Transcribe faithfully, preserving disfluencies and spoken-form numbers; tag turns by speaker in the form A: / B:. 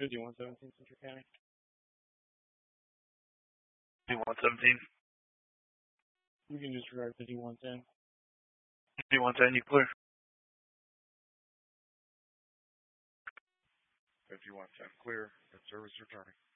A: fifty-one seventeen Central County.
B: fifty-one seventeen.
A: You can disregard fifty-one ten.
B: fifty-one ten, you clear.
C: fifty-one ten clear. Good service returning.